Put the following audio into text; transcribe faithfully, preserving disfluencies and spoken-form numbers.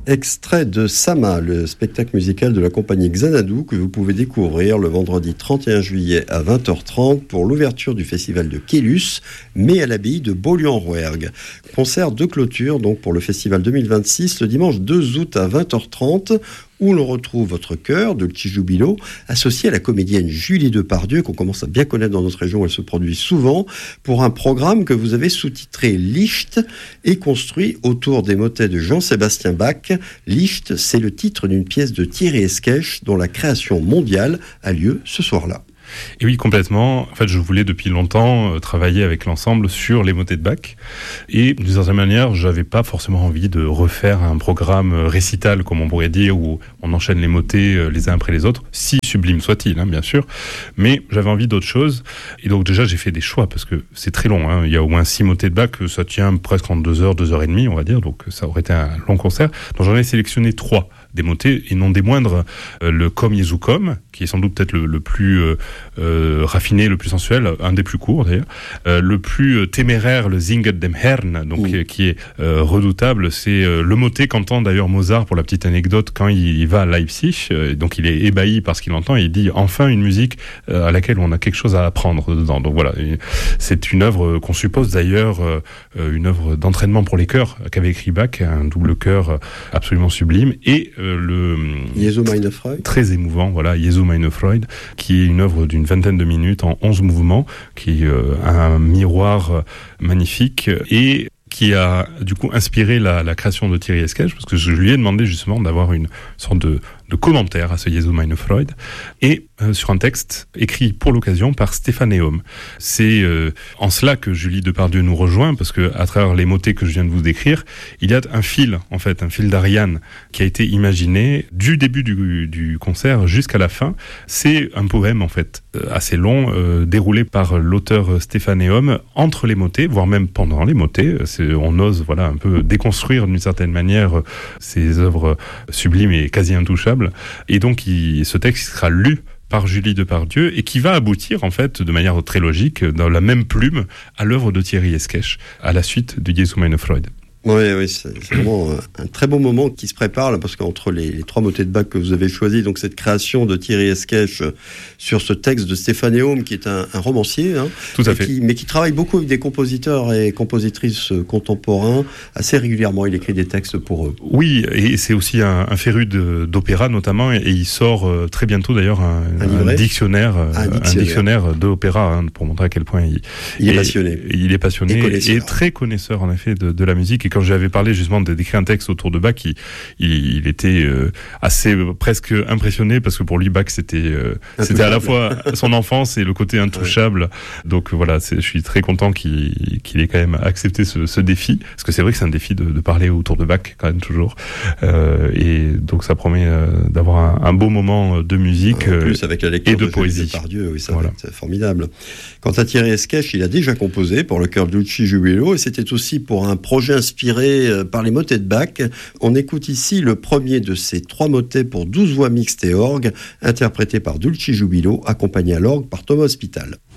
Extrait de Sama, le spectacle musical de la compagnie Xanadu que vous pouvez découvrir le vendredi trente et un juillet à vingt heures trente pour l'ouverture du festival de Kélus, mais à l'abbaye de Beaulieu-en-Rouergue. Concert de clôture donc pour le festival deux mille vingt-six le dimanche deux août à vingt heures trente où l'on retrouve votre chœur, Dulci Jubilo, associé à la comédienne Julie Depardieu, qu'on commence à bien connaître dans notre région, elle se produit souvent, pour un programme que vous avez sous-titré Licht et construit autour des motets de Jean-Sébastien Bach. Licht, c'est le titre d'une pièce de Thierry Esquèche dont la création mondiale a lieu ce soir-là. Et oui, complètement. En fait, je voulais depuis longtemps euh, travailler avec l'ensemble sur les motets de Bach. Et d'une certaine manière, j'avais pas forcément envie de refaire un programme récital, comme on pourrait dire, où on enchaîne les motets euh, les uns après les autres, si sublime soit-il, hein, bien sûr. Mais j'avais envie d'autre chose. Et donc déjà, j'ai fait des choix, parce que c'est très long. Hein. Il y a au moins six motets de Bach, ça tient presque en deux heures, deux heures et demie, on va dire. Donc ça aurait été un long concert. Donc j'en ai sélectionné trois des motets, et non des moindres. Euh, le Komm Jesu Komm, qui est sans doute peut-être le, le plus euh, euh, raffiné, le plus sensuel, un des plus courts d'ailleurs. Euh, le plus euh, téméraire, le Singet dem Herrn, donc mmh. euh, qui est euh, redoutable. C'est euh, le motet qu'entend d'ailleurs Mozart, pour la petite anecdote, quand il, il va à Leipzig. Euh, donc il est ébahi par ce qu'il entend, et il dit enfin une musique euh, à laquelle on a quelque chose à apprendre dedans. Donc voilà, et c'est une œuvre qu'on suppose d'ailleurs euh, une œuvre d'entraînement pour les chœurs qu'avait écrit Bach, un double chœur absolument sublime, et euh, le Jesu meine Freude, très émouvant, voilà, Jesu meine Freude, qui est une œuvre d'une vingtaine de minutes en onze mouvements, qui est euh, un miroir magnifique, et qui a du coup inspiré la, la création de Thierry Esquèche, parce que je lui ai demandé justement d'avoir une sorte de, de commentaire à ce Jesu meine Freude, et euh, sur un texte écrit pour l'occasion par Stéphane Héaume. C'est euh, en cela que Julie Depardieu nous rejoint, parce que à travers les motets que je viens de vous décrire, il y a un fil, en fait, un fil d'Ariane qui a été imaginé du début du, du concert jusqu'à la fin. C'est un poème, en fait, assez long, euh, déroulé par l'auteur Stéphane Héaume entre les motets, voire même pendant les motets. C'est, on ose, voilà, un peu déconstruire d'une certaine manière ces œuvres sublimes et quasi intouchables. Et donc, il, ce texte sera lu par Julie Depardieu, et qui va aboutir, en fait, de manière très logique, dans la même plume, à l'œuvre de Thierry Esquèche, à la suite du Jesu meine Freude. Oui, oui, c'est, c'est vraiment un, un très beau moment qui se prépare, là, parce qu'entre les, les trois motets de Bach que vous avez choisis, donc cette création de Thierry Esquèche sur ce texte de Stéphane Héaume, qui est un, un romancier, hein, tout à fait, qui, mais qui travaille beaucoup avec des compositeurs et compositrices contemporains assez régulièrement. Il écrit des textes pour eux. Oui, et c'est aussi un, un féru de, d'opéra notamment, et, et il sort euh, très bientôt d'ailleurs un, un, un, dictionnaire, un, un dictionnaire, un dictionnaire d'opéra, hein, pour montrer à quel point il, il est et, passionné. Il est passionné et, et très connaisseur en effet de, de la musique. Et quand j'avais parlé justement d'écrire un texte autour de Bach, il, il, il était euh, assez euh, presque impressionné, parce que pour lui Bach c'était euh, c'était à la fois son enfance et le côté intouchable. Ouais. Donc voilà, c'est, je suis très content qu'il, qu'il ait quand même accepté ce, ce défi, parce que c'est vrai que c'est un défi de, de parler autour de Bach quand même toujours. Euh, et donc ça promet euh, d'avoir un, un beau moment de musique en plus, avec la lecture et de, de poésie. Depardieu, oui, ça voilà. C'est formidable. Quant à Thierry Esquèche, il a déjà composé pour le chœur Dulci Jubilo, et c'était aussi pour un projet inspiré par les motets de Bach. On écoute ici le premier de ces trois motets pour douze voix mixtes et orgue, interprété par Dulci Jubilo, accompagné à l'orgue par Thomas Hospital.